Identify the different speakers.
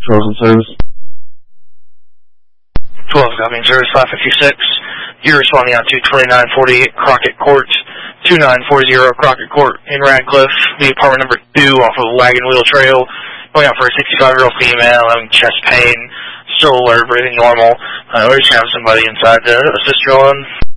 Speaker 1: Frozen service.
Speaker 2: 12 copying service 556. You're responding out to 2948 Crockett Court, 2940 Crockett Court in Radcliffe, the apartment number 2 off of Wagon Wheel Trail. Going out for a 65-year-old female having chest pain, still alert, breathing normal. We just have somebody inside to assist you on.